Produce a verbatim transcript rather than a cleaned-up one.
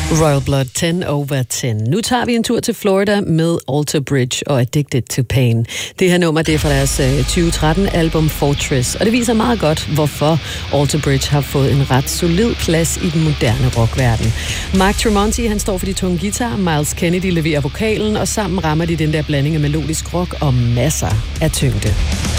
Royal Blood, ten over ten. Nu tager vi en tur til Florida med Alter Bridge og Addicted to Pain. Det her nummer, det er fra deres tyve tretten-album Fortress, og det viser meget godt, hvorfor Alter Bridge har fået en ret solid plads i den moderne rockverden. Mark Tremonti, han står for de tunge guitar, Miles Kennedy leverer vokalen, og sammen rammer de den der blanding af melodisk rock og masser af tyngde.